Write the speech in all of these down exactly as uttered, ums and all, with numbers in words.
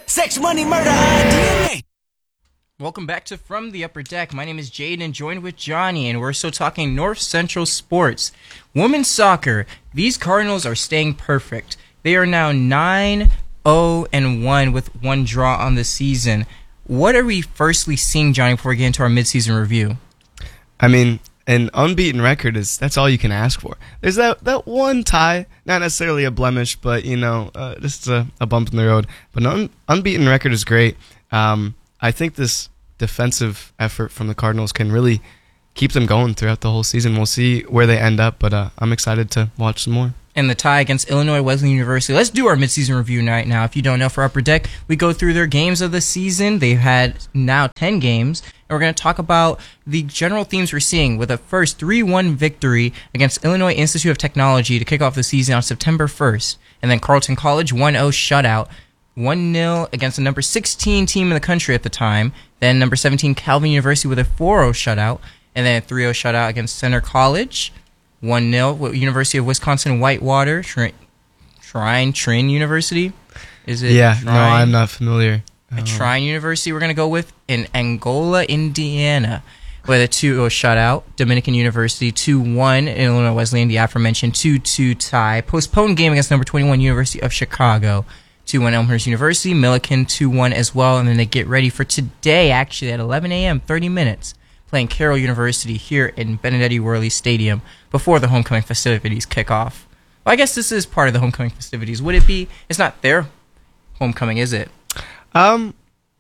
Sex, money, murder, I D N A. Welcome back to From the Upper Deck. My name is Jaden, joined with Johnny, and we're still talking North Central sports. Women's soccer. These Cardinals are staying perfect. They are now nine oh and one with one draw on the season. What are we firstly seeing, Johnny, before we get into our midseason review? I mean, an unbeaten record is that's all you can ask for. There's that, that one tie, not necessarily a blemish, but you know, uh, just a, a bump in the road. But an un, unbeaten record is great. Um, I think this defensive effort from the Cardinals can really keep them going throughout the whole season. We'll see where they end up, but uh, I'm excited to watch some more. And the tie against Illinois Wesleyan University. Let's do our midseason review right now. If you don't know, for Upper Deck, we go through their games of the season. They've had now ten games, and we're going to talk about the general themes we're seeing with a first three one victory against Illinois Institute of Technology to kick off the season on September first. And then Carleton College, one oh shutout, one nil against the number sixteen team in the country at the time. Then number seventeen, Calvin University with a four oh shutout, and then a three oh shutout against Center College. one nil with University of Wisconsin Whitewater, Shrine, Shrine Trine University. Is it? Yeah, Shrine? no, I'm not familiar. A Trine University we're going to go with in Angola, Indiana, with a two oh shutout. Dominican University two one, Illinois Wesleyan, the aforementioned two two tie. Postponed game against number twenty-one, University of Chicago. two one Elmhurst University, Millikan two one as well. And then they get ready for today, actually, at eleven a.m., thirty minutes, playing Carroll University here in Benedetti Worley Stadium before the homecoming festivities kick off. Well, I guess this is part of the homecoming festivities. Would it be? It's not their homecoming, is it? Um,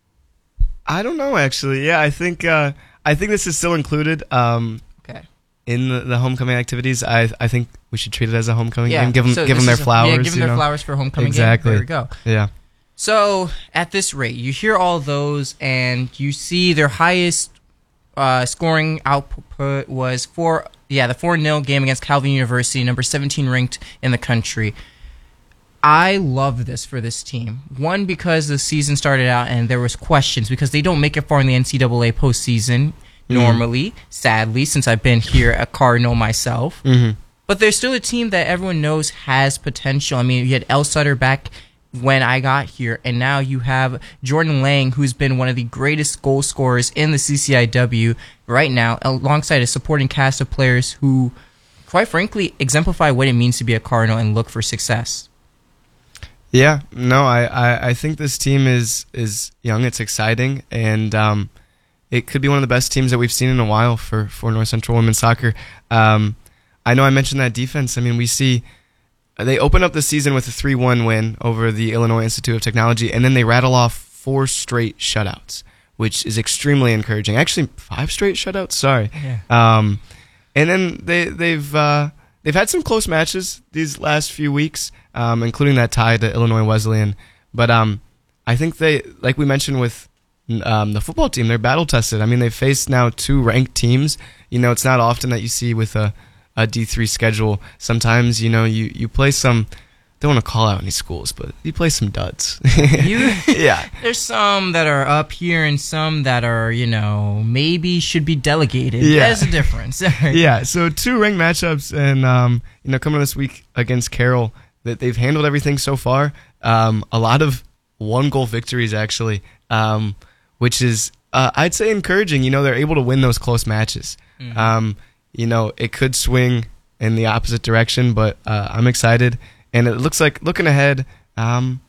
I don't know, actually. Yeah, I think uh, I think this is still included. Um, okay. In the, the homecoming activities, I I think we should treat it as a homecoming Yeah, game. Give them so give them this their is a- flowers. Yeah, give them you their know? flowers for a homecoming Exactly. game. There we go. Yeah. So, at this rate, you hear all those, and you see their highest uh, scoring output was four. Yeah, the four nil game against Calvin University, number seventeen ranked in the country. I love this for this team. One, because the season started out and there was questions because they don't make it far in the N C double A postseason normally, mm-hmm. sadly, since I've been here at Cardinal myself. Mm-hmm. But they're still a team that everyone knows has potential. I mean, you had El Sutter back when I got here, and now you have Jordan Lang, who's been one of the greatest goal scorers in the C C I W right now, alongside a supporting cast of players who, quite frankly, exemplify what it means to be a Cardinal and look for success. Yeah, no, I, I, I think this team is is young, it's exciting, and um, it could be one of the best teams that we've seen in a while for, for North Central women's soccer. Um, I know I mentioned that defense. I mean, we see they open up the season with a three one win over the Illinois Institute of Technology, and then they rattle off four straight shutouts, which is extremely encouraging. Actually, five straight shutouts, sorry. Yeah. Um, and then they, they've... Uh, They've had some close matches these last few weeks, um, including that tie to Illinois Wesleyan. But um, I think they, like we mentioned with um, the football team, they're battle tested. I mean, they've faced now two ranked teams. You know, it's not often that you see with a, a D three schedule. Sometimes, you know, you, you play some, don't want to call out any schools, but you play some duds. You, yeah. There's some that are up here and some that are, you know, maybe should be delegated. Yeah. There's a difference. Yeah, so two ranked matchups, and, um, you know, coming this week against Carroll, that they've handled everything so far. Um, a lot of one-goal victories, actually, um, which is, uh, I'd say, encouraging. You know, they're able to win those close matches. Mm-hmm. Um, you know, it could swing in the opposite direction, but uh, I'm excited. And it looks like, looking ahead, um,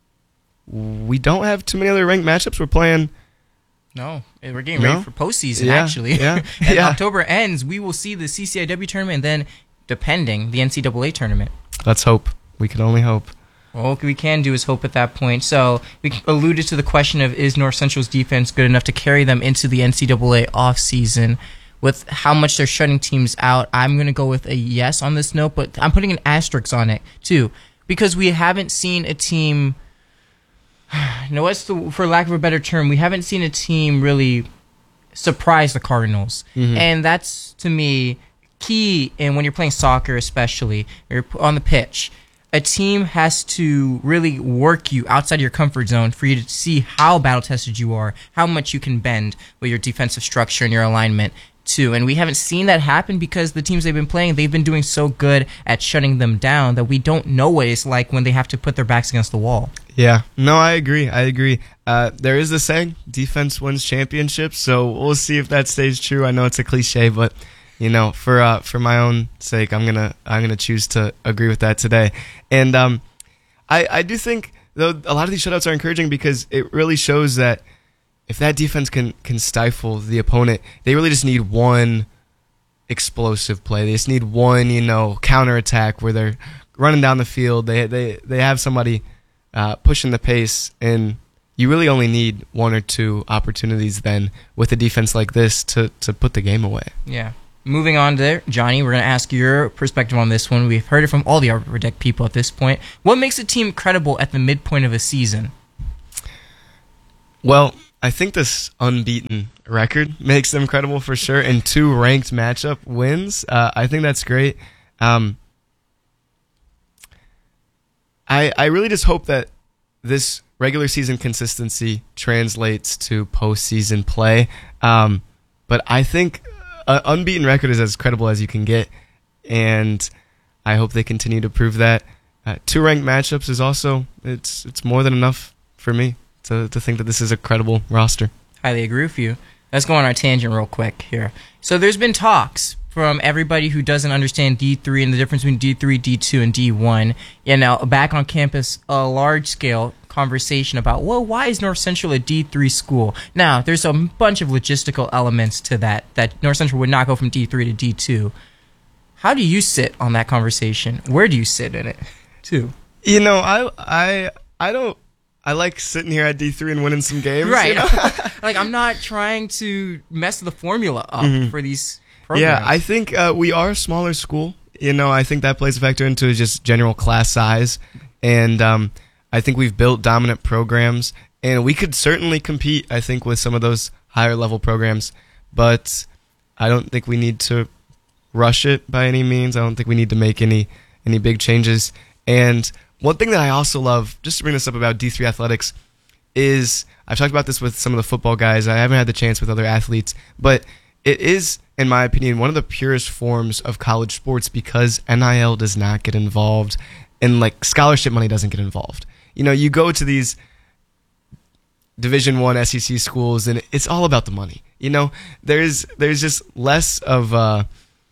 we don't have too many other ranked matchups. We're playing... No, we're getting no? ready for postseason, yeah, actually. Yeah, and yeah. October ends, we will see the C C I W tournament and then, depending, the N C double A tournament. Let's hope. We can only hope. Well, what we can do is hope at that point. So we alluded to the question of, is North Central's defense good enough to carry them into the N C double A offseason? With how much they're shutting teams out, I'm going to go with a yes on this note, but I'm putting an asterisk on it, too, because we haven't seen a team... No, what's the, for lack of a better term, we haven't seen a team really surprise the Cardinals. Mm-hmm. And that's, to me, key. And when you're playing soccer, especially, you're on the pitch, a team has to really work you outside your comfort zone for you to see how battle-tested you are, how much you can bend with your defensive structure and your alignment. too. And we haven't seen that happen because the teams they've been playing, they've been doing so good at shutting them down that we don't know what it's like when they have to put their backs against the wall. Yeah, no, I agree. I agree. Uh, there is a saying, defense wins championships, so we'll see if that stays true. I know it's a cliche, but you know, for uh, for my own sake, I'm gonna I'm gonna choose to agree with that today. And um, I I do think though a lot of these shutouts are encouraging because it really shows that if that defense can can stifle the opponent, they really just need one explosive play. They just need one, you know, counterattack where they're running down the field. They they they have somebody uh, pushing the pace, and you really only need one or two opportunities then with a defense like this to to put the game away. Yeah. Moving on there, Johnny, we're going to ask your perspective on this one. We've heard it from all the Upper Deck people at this point. What makes a team credible at the midpoint of a season? Well, I think this unbeaten record makes them credible for sure, and two ranked matchup wins. Uh, I think that's great. Um, I I really just hope that this regular season consistency translates to postseason play. Um, but I think an unbeaten record is as credible as you can get, and I hope they continue to prove that. Uh, two ranked matchups is also it's it's more than enough for me to to think that this is a credible roster. Highly agree with you. Let's go on our tangent real quick here. So there's been talks from everybody who doesn't understand D three and the difference between D three, D two, and D one. You know, back on campus, a large-scale conversation about, well, why is North Central a D three school? Now, there's a bunch of logistical elements to that, that North Central would not go from D three to D two. How do you sit on that conversation? Where do you sit in it, too? You know, I I I don't. I like sitting here at D three and winning some games. Right. You know? Like, I'm not trying to mess the formula up Mhm. for these programs. Yeah, I think uh, we are a smaller school. You know, I think that plays a factor into just general class size. And um, I think we've built dominant programs. And we could certainly compete, I think, with some of those higher level programs. But I don't think we need to rush it by any means. I don't think we need to make any any big changes. And one thing that I also love, just to bring this up about D three athletics, is I've talked about this with some of the football guys. I haven't had the chance with other athletes, but it is, in my opinion, one of the purest forms of college sports because N I L does not get involved and like scholarship money doesn't get involved. You know, you go to these Division One S E C schools and it's all about the money. You know, there's there's just less of uh,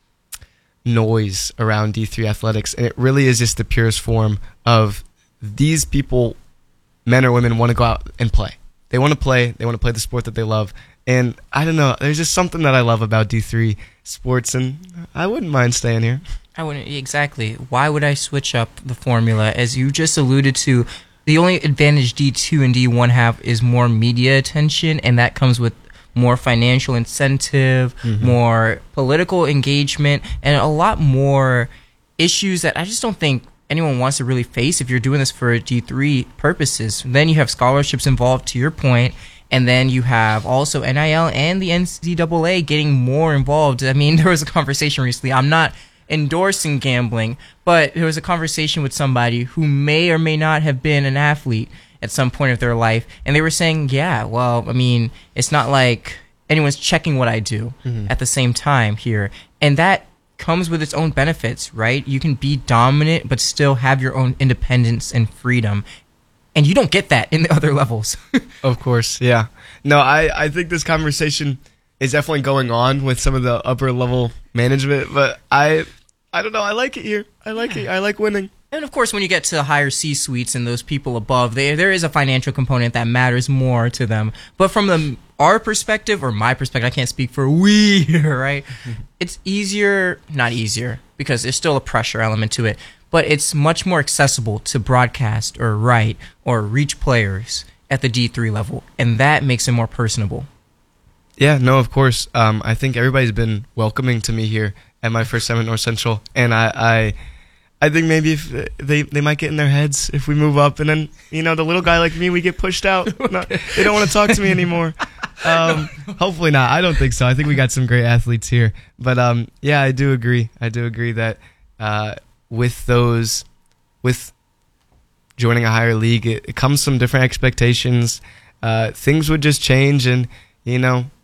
noise around D three athletics, and it really is just the purest form of these people, men or women, want to go out and play. They want to play. They want to play the sport that they love. And I don't know, there's just something that I love about D three sports, and I wouldn't mind staying here. I wouldn't, exactly. Why would I switch up the formula? As you just alluded to, the only advantage D two and D one have is more media attention, and that comes with more financial incentive, mm-hmm. more political engagement, and a lot more issues that I just don't think anyone wants to really face if you're doing this for D three purposes. Then you have scholarships involved, to your point, and then you have also N I L and the N C double A getting more involved. I mean, there was a conversation recently. I'm not endorsing gambling, but there was a conversation with somebody who may or may not have been an athlete at some point of their life, and they were saying, yeah, well, I mean, it's not like anyone's checking what I do mm-hmm. at the same time here. And that comes with its own benefits, right? You can be dominant, but still have your own independence and freedom. And you don't get that in the other levels. Of course, yeah. No, I, I think this conversation is definitely going on with some of the upper level management, but I I don't know, I like it here. I like yeah. it. I like winning. And of course, when you get to higher C-suites and those people above, they, there is a financial component that matters more to them. But from the, our perspective, or my perspective, I can't speak for we here, right? It's easier, not easier, because there's still a pressure element to it, but it's much more accessible to broadcast or write or reach players at the D three level, and that makes it more personable. Yeah, no, of course. Um, I think everybody's been welcoming to me here at my first time at North Central, and I... I I think maybe if they they might get in their heads if we move up, and then you know the little guy like me, we get pushed out. Not, they don't want to talk to me anymore. Um, hopefully not. I don't think so. I think we got some great athletes here, but um, yeah, I do agree. I do agree that uh, with those, with joining a higher league, it, it comes some different expectations. Uh, things would just change, and you know,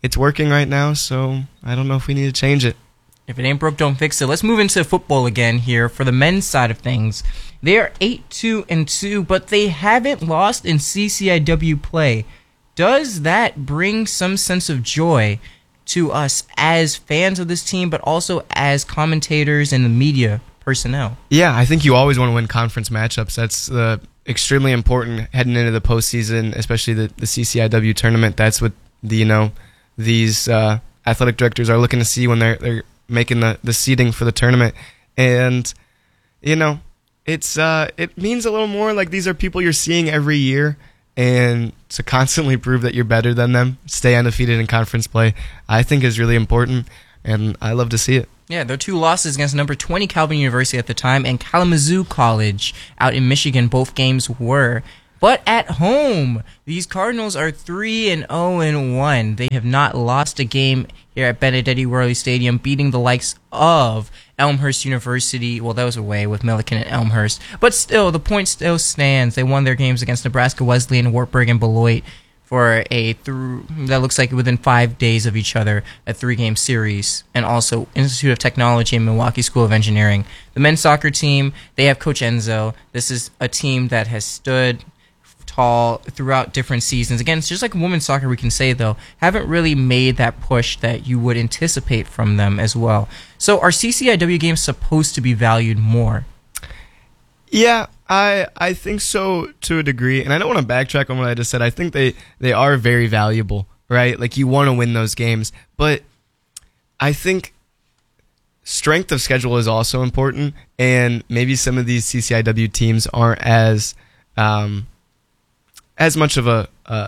it's working right now, so I don't know if we need to change it. If it ain't broke, don't fix it. Let's move into football again here for the men's side of things. They are eight two and two, but they haven't lost in C C I W play. Does that bring some sense of joy to us as fans of this team, but also as commentators and the media personnel? Yeah, I think you always want to win conference matchups. That's uh, extremely important heading into the postseason, especially the, the C C I W tournament. That's what the, you know these uh, athletic directors are looking to see when they're they're making the, the seeding for the tournament. And you know, it's uh, it means a little more like these are people you're seeing every year, and to constantly prove that you're better than them, stay undefeated in conference play, I think is really important, and I love to see it. Yeah, their two losses against number twenty Calvin University at the time and Kalamazoo College out in Michigan, both games were. But at home, these Cardinals are three and oh and one. They have not lost a game here at Benedetti Worley Stadium, beating the likes of Elmhurst University. Well, that was away with Milliken and Elmhurst. But still, the point still stands. They won their games against Nebraska Wesleyan, Wartburg, and Beloit for a through that looks like within five days of each other, a three-game series. And also Institute of Technology and Milwaukee School of Engineering. The men's soccer team, they have Coach Enzo. This is a team that has stood tall throughout different seasons. Again, it's just like women's soccer, we can say, though, haven't really made that push that you would anticipate from them as well. So are C C I W games supposed to be valued more? Yeah, I I think so to a degree. And I don't want to backtrack on what I just said. I think they, they are very valuable, right? Like, you want to win those games. But I think strength of schedule is also important. And maybe some of these C C I W teams aren't as... Um, as much of a uh,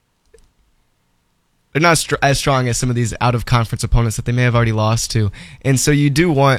they're not str- as strong as some of these out-of-conference opponents that they may have already lost to. And so you do want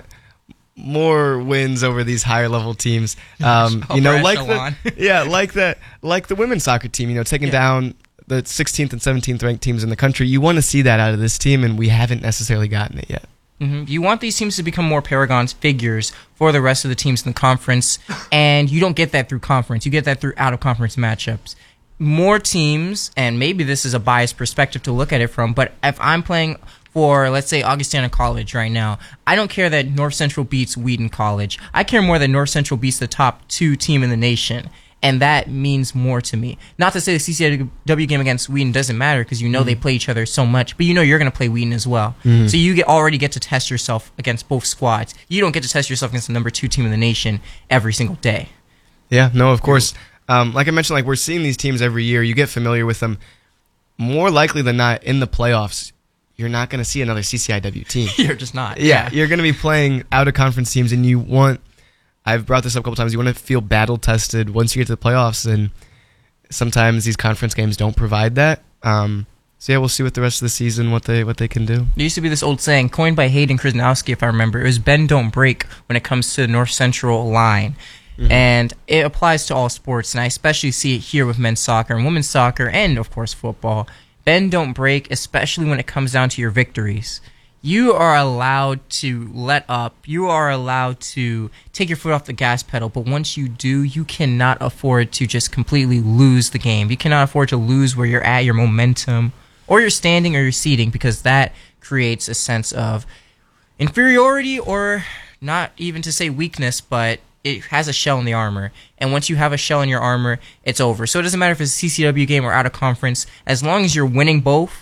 more wins over these higher-level teams. Um, you know, like the, yeah, like that, like the women's soccer team, you know, taking yeah. down the sixteenth and seventeenth ranked teams in the country. You want to see that out of this team, and we haven't necessarily gotten it yet. Mm-hmm. You want these teams to become more Paragon figures for the rest of the teams in the conference, and you don't get that through conference. You get that through out-of-conference matchups. More teams, and maybe this is a biased perspective to look at it from, but if I'm playing for, let's say, Augustana College right now, I don't care that North Central beats Wheaton College. I care more that North Central beats the top two team in the nation, and that means more to me. Not to say the C C I W game against Wheaton doesn't matter, because you know mm-hmm. they play each other so much, but you know you're going to play Wheaton as well. Mm-hmm. So you get, already get to test yourself against both squads. You don't get to test yourself against the number two team in the nation every single day. Yeah, no, of course. Um, like I mentioned, like we're seeing these teams every year. You get familiar with them. More likely than not, in the playoffs, you're not going to see another C C I W team. You're just not. Yeah, yeah. You're going to be playing out-of-conference teams, and you want, I've brought this up a couple times, you want to feel battle-tested once you get to the playoffs, and sometimes these conference games don't provide that. Um, so yeah, we'll see what the rest of the season, what they what they can do. There used to be this old saying, coined by Hayden Krasnowski, if I remember. It was bend, don't break when it comes to the North Central line. Mm-hmm. And it applies to all sports, and I especially see it here with men's soccer and women's soccer and, of course, football. Bend, don't break, especially when it comes down to your victories. You are allowed to let up. You are allowed to take your foot off the gas pedal, but once you do, you cannot afford to just completely lose the game. You cannot afford to lose where you're at, your momentum, or your standing or your seating, because that creates a sense of inferiority, or not even to say weakness, but it has a shell in the armor, and once you have a shell in your armor, it's over. So it doesn't matter if it's a C C W game or out of conference. As long as you're winning both,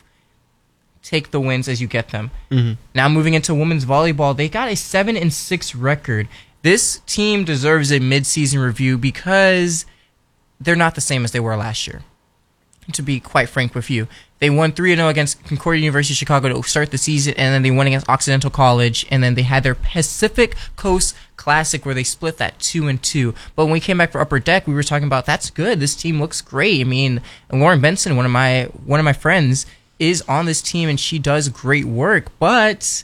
take the wins as you get them. Mm-hmm. Now moving into women's volleyball, they got a seven and six record. This team deserves a mid-season review because they're not the same as they were last year, to be quite frank with you. They won three and oh against Concordia University of Chicago to start the season, and then they won against Occidental College, and then they had their Pacific Coast Classic where they split that two and two. But when we came back for Upper Deck, we were talking about, that's good. This team looks great. I mean, Lauren Benson, one of my one of my friends, is on this team, and she does great work. But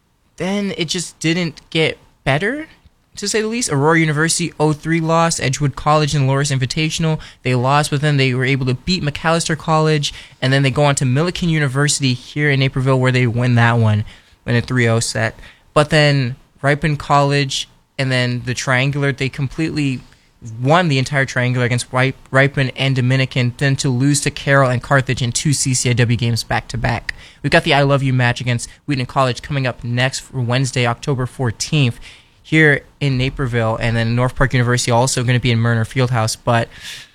then it just didn't get better, to say the least. Aurora University oh three loss, Edgewood College and Loris Invitational, they lost, but then they were able to beat McAllister College, and then they go on to Milliken University here in Naperville where they win that one in a three oh set. But then Ripon College and then the Triangular, they completely won the entire triangular against Rip- Ripon and Dominican, then to lose to Carroll and Carthage in two C C I W games back-to-back. We've got the I Love You match against Wheaton College coming up next for Wednesday, October fourteenth, here in Naperville, and then North Park University also going to be in Murner Fieldhouse, but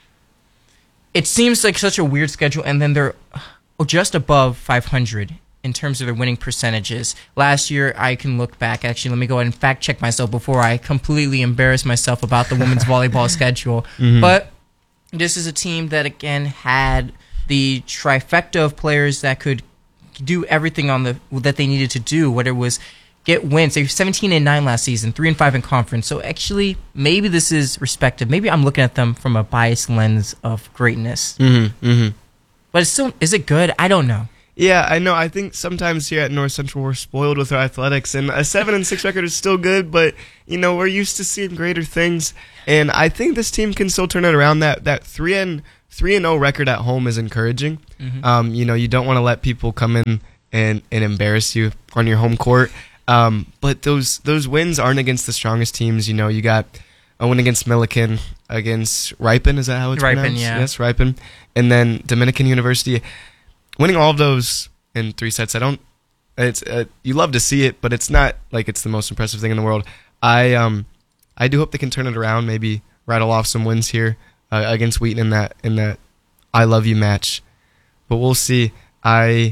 it seems like such a weird schedule, and then they're just above five hundred in terms of their winning percentages. Last year, I can look back. Actually, let me go ahead and fact check myself before I completely embarrass myself about the women's volleyball schedule. Mm-hmm. But this is a team that, again, had the trifecta of players that could do everything on the that they needed to do, whether it was get wins. They were seventeen and nine last season, three and five in conference. So actually, maybe this is respected. Maybe I'm looking at them from a biased lens of greatness. Mm-hmm, mm-hmm. But it's still, is it good? I don't know. Yeah, I know. I think sometimes here at North Central we're spoiled with our athletics, and a seven and six record is still good. But you know, we're used to seeing greater things, and I think this team can still turn it around. That that three and three and zero record at home is encouraging. Mm-hmm. Um, you know, you don't want to let people come in and, and embarrass you on your home court. Um, but those those wins aren't against the strongest teams. You know, you got a win against Milliken, against Ripon. Is that how it's Ripon, pronounced? yeah. Yes, Ripon, and then Dominican University. Winning all of those in three sets, I don't. It's uh, you love to see it, but it's not like it's the most impressive thing in the world. I um, I do hope they can turn it around. Maybe rattle off some wins here uh, against Wheaton in that in that I Love You match, but we'll see. I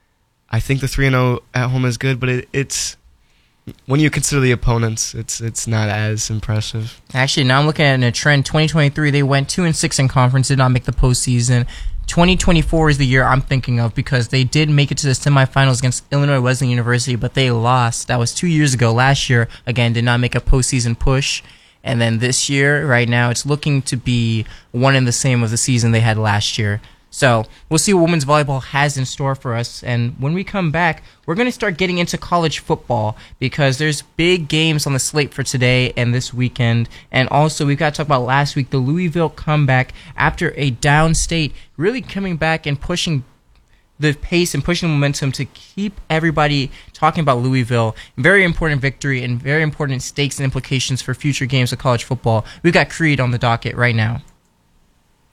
I think the three and zero at home is good, but it, it's when you consider the opponents, it's it's not as impressive. Actually, now I'm looking at a trend. twenty twenty-three, they went two and six in conference, did not make the postseason. twenty twenty-four is the year I'm thinking of because they did make it to the semifinals against Illinois Wesleyan University, but they lost. That was two years ago. Last year, again, did not make a postseason push. And then this year, right now, it's looking to be one and the same of the season they had last year. So we'll see what women's volleyball has in store for us. And when we come back, we're going to start getting into college football because there's big games on the slate for today and this weekend. And also, we've got to talk about last week, the Louisville comeback after a down state, really coming back and pushing the pace and pushing the momentum to keep everybody talking about Louisville. Very important victory and very important stakes and implications for future games of college football. We've got Creed on the docket right now.